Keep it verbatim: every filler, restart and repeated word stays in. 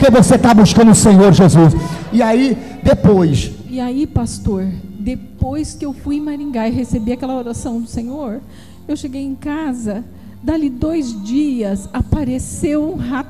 porque você está buscando o Senhor Jesus. E aí, depois... E aí, pastor, depois que eu fui em Maringá e recebi aquela oração do Senhor, eu cheguei em casa, dali dois dias, apareceu um rato